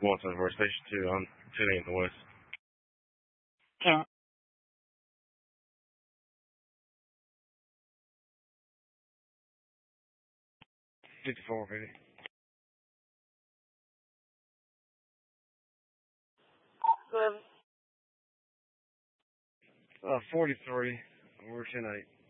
174, Station 2, I'm 10 in the west. Count. 54, baby. 7. 43, we're 10-8.